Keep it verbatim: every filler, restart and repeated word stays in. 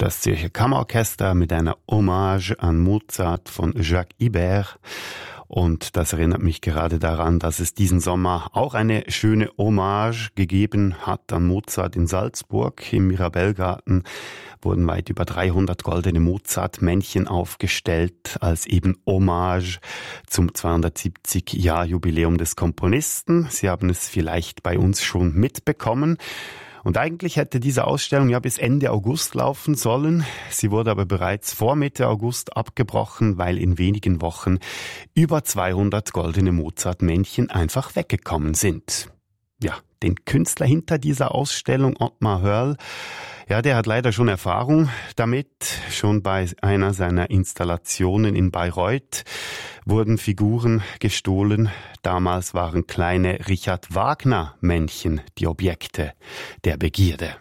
Das Zürcher Kammerorchester mit einer Hommage an Mozart von Jacques Ibert. Und das erinnert mich gerade daran, dass es diesen Sommer auch eine schöne Hommage gegeben hat an Mozart in Salzburg. Im Mirabellgarten wurden weit über dreihundert goldene Mozart-Männchen aufgestellt als eben Hommage zum zweihundertsiebzig-Jahr-Jubiläum des Komponisten. Sie haben es vielleicht bei uns schon mitbekommen. Und eigentlich hätte diese Ausstellung ja bis Ende August laufen sollen. Sie wurde aber bereits vor Mitte August abgebrochen, weil in wenigen Wochen über zweihundert goldene Mozart-Männchen einfach weggekommen sind. Ja, den Künstler hinter dieser Ausstellung, Ottmar Hörl, ja, der hat leider schon Erfahrung damit. Schon bei einer seiner Installationen in Bayreuth wurden Figuren gestohlen. Damals waren kleine Richard Wagner-Männchen die Objekte der Begierde.